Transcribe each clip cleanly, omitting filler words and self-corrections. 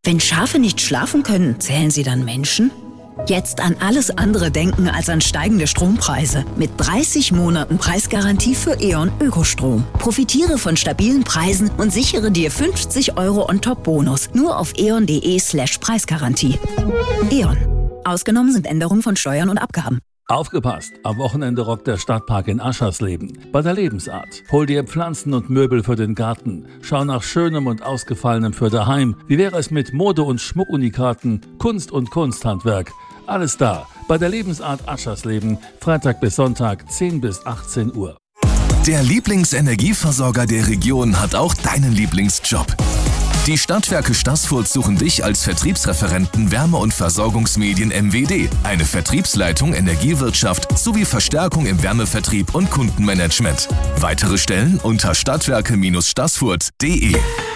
Wenn Schafe nicht schlafen können, zählen sie dann Menschen? Jetzt an alles andere denken als an steigende Strompreise. Mit 30 Monaten Preisgarantie für E.ON Ökostrom. Profitiere von stabilen Preisen und sichere dir 50 € on-top-Bonus. Nur auf eon.de/Preisgarantie. E.ON. Ausgenommen sind Änderungen von Steuern und Abgaben. Aufgepasst! Am Wochenende rockt der Stadtpark in Aschersleben. Bei der Lebensart. Hol dir Pflanzen und Möbel für den Garten. Schau nach Schönem und Ausgefallenem für daheim. Wie wäre es mit Mode- und Schmuckunikaten, Kunst und Kunsthandwerk? Alles da. Bei der Lebensart Aschersleben. Freitag bis Sonntag, 10 bis 18 Uhr. Der Lieblingsenergieversorger der Region hat auch deinen Lieblingsjob. Die Stadtwerke Staßfurt suchen dich als Vertriebsreferenten Wärme- und Versorgungsmedien MWD, eine Vertriebsleitung Energiewirtschaft sowie Verstärkung im Wärmevertrieb und Kundenmanagement. Weitere Stellen unter stadtwerke-staßfurt.de.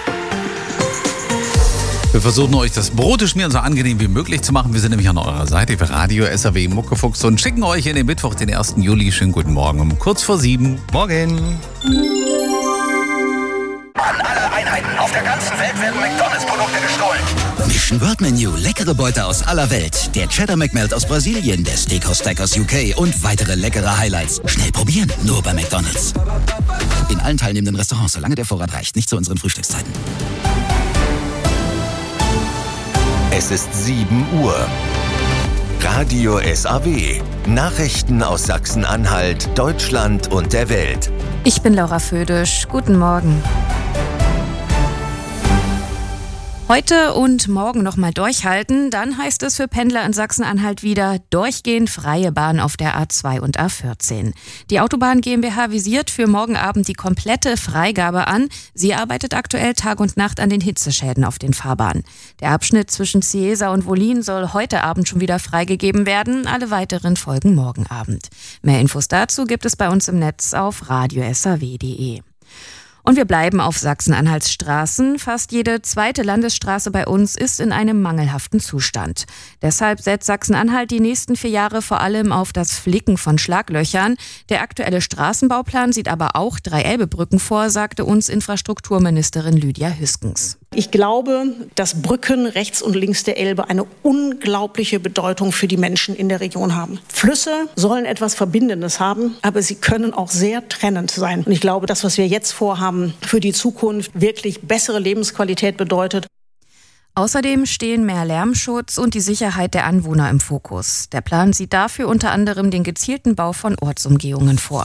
Wir versuchen euch das Broteschmieren so angenehm wie möglich zu machen. Wir sind nämlich an eurer Seite für Radio SAW Muckefuchs und schicken euch in den Mittwoch, den 1. Juli. Schönen guten Morgen um kurz vor 7. Morgen. An alle Einheiten auf der ganzen Welt werden McDonalds-Produkte gestohlen. Mission World Menu, leckere Beute aus aller Welt. Der Cheddar McMelt aus Brasilien, der Steakhouse Stack aus UK und weitere leckere Highlights. Schnell probieren, nur bei McDonalds. In allen teilnehmenden Restaurants, solange der Vorrat reicht, nicht zu unseren Frühstückszeiten. Es ist 7 Uhr. Radio SAW. Nachrichten aus Sachsen-Anhalt, Deutschland und der Welt. Ich bin Laura Födisch. Guten Morgen. Heute und morgen nochmal durchhalten, dann heißt es für Pendler in Sachsen-Anhalt wieder durchgehend freie Bahn auf der A2 und A14. Die Autobahn GmbH visiert für morgen Abend die komplette Freigabe an. Sie arbeitet aktuell Tag und Nacht an den Hitzeschäden auf den Fahrbahnen. Der Abschnitt zwischen Ciesa und Wollin soll heute Abend schon wieder freigegeben werden. Alle weiteren folgen morgen Abend. Mehr Infos dazu gibt es bei uns im Netz auf radiosaw.de. Und wir bleiben auf Sachsen-Anhalts Straßen. Fast jede zweite Landesstraße bei uns ist in einem mangelhaften Zustand. Deshalb setzt Sachsen-Anhalt die nächsten 4 Jahre vor allem auf das Flicken von Schlaglöchern. Der aktuelle Straßenbauplan sieht aber auch 3 Elbebrücken vor, sagte uns Infrastrukturministerin Lydia Hüskens. Ich glaube, dass Brücken rechts und links der Elbe eine unglaubliche Bedeutung für die Menschen in der Region haben. Flüsse sollen etwas Verbindendes haben, aber sie können auch sehr trennend sein. Und ich glaube, das, was wir jetzt vorhaben, für die Zukunft wirklich bessere Lebensqualität bedeutet. Außerdem stehen mehr Lärmschutz und die Sicherheit der Anwohner im Fokus. Der Plan sieht dafür unter anderem den gezielten Bau von Ortsumgehungen vor.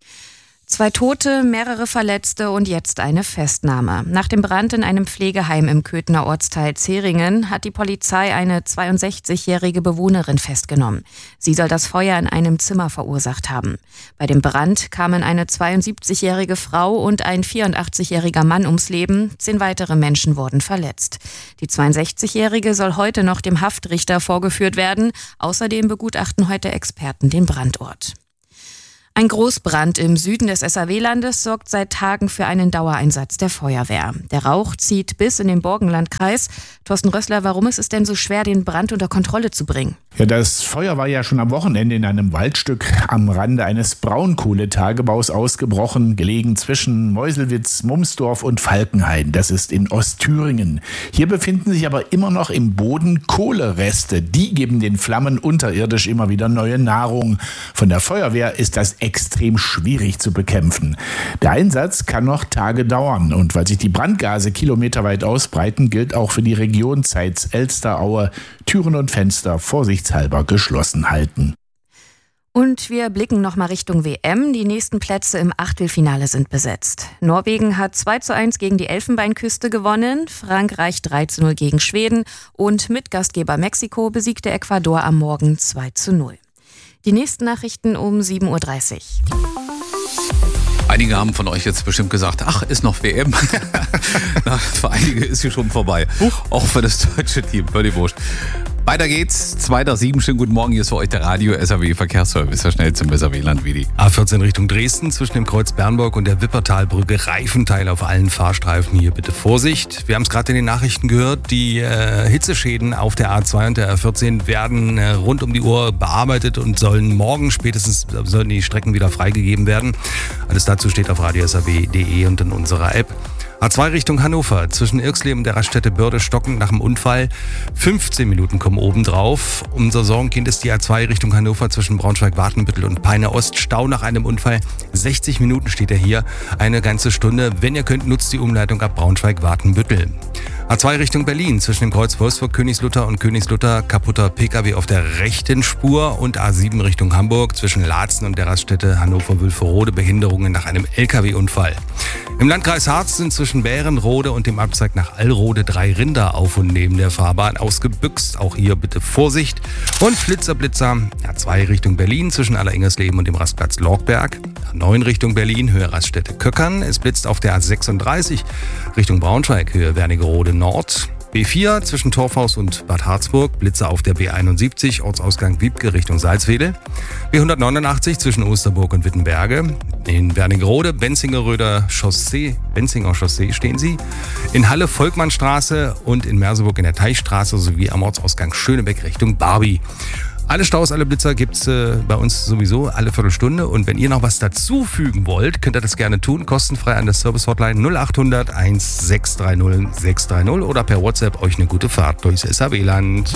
2 Tote, mehrere Verletzte und jetzt eine Festnahme. Nach dem Brand in einem Pflegeheim im Köthener Ortsteil Zeringen hat die Polizei eine 62-jährige Bewohnerin festgenommen. Sie soll das Feuer in einem Zimmer verursacht haben. Bei dem Brand kamen eine 72-jährige Frau und ein 84-jähriger Mann ums Leben. 10 weitere Menschen wurden verletzt. Die 62-jährige soll heute noch dem Haftrichter vorgeführt werden. Außerdem begutachten heute Experten den Brandort. Ein Großbrand im Süden des SAW-Landes sorgt seit Tagen für einen Dauereinsatz der Feuerwehr. Der Rauch zieht bis in den Burgenlandkreis. Thorsten Rössler, warum ist es denn so schwer, den Brand unter Kontrolle zu bringen? Ja, das Feuer war ja schon am Wochenende in einem Waldstück am Rande eines Braunkohletagebaus ausgebrochen, gelegen zwischen Meuselwitz, Mumsdorf und Falkenhain. Das ist in Ostthüringen. Hier befinden sich aber immer noch im Boden Kohlereste. Die geben den Flammen unterirdisch immer wieder neue Nahrung. Von der Feuerwehr ist das extrem schwierig zu bekämpfen. Der Einsatz kann noch Tage dauern. Und weil sich die Brandgase kilometerweit ausbreiten, gilt auch für die Region Zeitz-Elsteraue, Türen und Fenster vorsichtshalber geschlossen halten. Und wir blicken nochmal Richtung WM. Die nächsten Plätze im Achtelfinale sind besetzt. Norwegen hat 2:1 gegen die Elfenbeinküste gewonnen, Frankreich 3:0 gegen Schweden und Mitgastgeber Mexiko besiegte Ecuador am Morgen 2:0. Die nächsten Nachrichten um 7:30 Uhr. Einige haben von euch jetzt bestimmt gesagt, ach, ist noch WM. Na, für einige ist sie schon vorbei. Auch für das deutsche Team, völlig wurscht. Weiter geht's. 2:07. Schönen guten Morgen. Hier ist für euch der Radio SAW Verkehrsservice. Der schnell zum SAW-Land, Willi. A14 Richtung Dresden zwischen dem Kreuz Bernburg und der Wippertalbrücke. Reifenteil auf allen Fahrstreifen. Hier bitte Vorsicht. Wir haben es gerade in den Nachrichten gehört. Die Hitzeschäden auf der A2 und der A14 werden rund um die Uhr bearbeitet und sollen morgen spätestens sollen die Strecken wieder freigegeben werden. Alles dazu steht auf radiosaw.de und in unserer App. A2 Richtung Hannover, zwischen Irxleben und der Raststätte Börde stockend nach dem Unfall. 15 Minuten kommen obendrauf. Unser Sorgenkind ist die A2 Richtung Hannover zwischen Braunschweig-Wartenbüttel und Peine Ost. Stau nach einem Unfall. 60 Minuten steht er hier, eine ganze Stunde. Wenn ihr könnt, nutzt die Umleitung ab Braunschweig-Wartenbüttel. A2 Richtung Berlin, zwischen dem Kreuz Wolfsburg-Königslutter und Königslutter, kaputter Pkw auf der rechten Spur, und A7 Richtung Hamburg, zwischen Laatzen und der Raststätte Hannover-Wülferode, Behinderungen nach einem Lkw-Unfall. Im Landkreis Harz sind zwischen Bärenrode und dem Abzweig nach Allrode 3 Rinder auf und neben der Fahrbahn ausgebüxt. Auch hier bitte Vorsicht. Und Blitzer, A2 Richtung Berlin, zwischen Alleringers-Leben und dem Rastplatz Lorgberg. A9 Richtung Berlin, Höhe Raststätte Köckern. Es blitzt auf der A36 Richtung Braunschweig, Höhe Wernigerode Nord. B4 zwischen Torfhaus und Bad Harzburg, Blitzer auf der B71, Ortsausgang Wiebke Richtung Salzwedel. B189 zwischen Osterburg und Wittenberge. In Wernigerode, Benzinger Chaussee stehen sie. In Halle Volkmannstraße und in Merseburg in der Teichstraße sowie am Ortsausgang Schönebeck Richtung Barbie. Alle Staus, alle Blitzer gibt's bei uns sowieso alle Viertelstunde. Und wenn ihr noch was dazufügen wollt, könnt ihr das gerne tun. Kostenfrei an der Service-Hotline 0800 1630 630 oder per WhatsApp euch eine gute Fahrt durchs SAW-Land.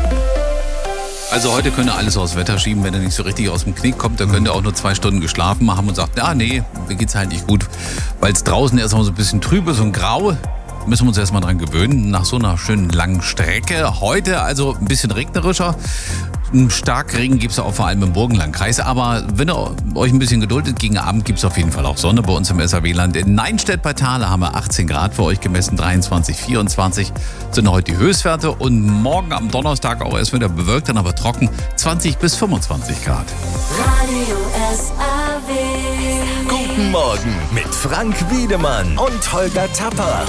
Also heute könnt ihr alles aufs Wetter schieben, wenn ihr nicht so richtig aus dem Knick kommt. Dann könnt ihr auch nur 2 Stunden geschlafen haben und sagt, nee, mir geht's halt nicht gut. Weil es draußen erstmal so ein bisschen trüb ist und grau. Müssen wir uns erstmal dran gewöhnen, nach so einer schönen langen Strecke. Heute also ein bisschen regnerischer. Starkregen gibt es auch vor allem im Burgenlandkreis. Aber wenn ihr euch ein bisschen geduldet, gegen Abend gibt es auf jeden Fall auch Sonne bei uns im SAW-Land. In Neinstedt bei Thale haben wir 18 Grad für euch gemessen, 23, 24 sind heute die Höchstwerte. Und morgen am Donnerstag auch erst wieder bewölkt, dann aber trocken, 20 bis 25 Grad. Radio SAW. Guten Morgen mit Frank Wiedemann und Holger Tapper.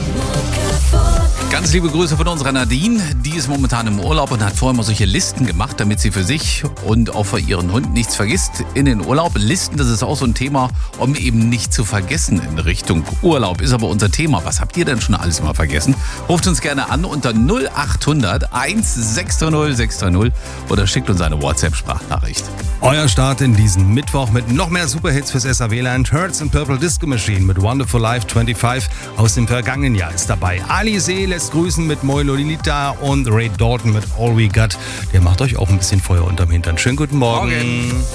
Ganz liebe Grüße von unserer Nadine. Die ist momentan im Urlaub und hat vorher mal solche Listen gemacht, damit sie für sich und auch für ihren Hund nichts vergisst in den Urlaub. Listen, das ist auch so ein Thema, um eben nicht zu vergessen in Richtung Urlaub. Ist aber unser Thema. Was habt ihr denn schon alles mal vergessen? Ruft uns gerne an unter 0800 1630 630 oder schickt uns eine WhatsApp-Sprachnachricht. Euer Start in diesen Mittwoch mit noch mehr Superhits fürs SAW-Land. Hertz and Purple Disco Machine mit Wonderful Life 25 aus dem vergangenen Jahr ist dabei. Ali See lässt grüßen mit Moi Lolita und Ray Dalton mit All We Got. Der macht euch auch ein bisschen Feuer unterm Hintern. Schönen guten Morgen.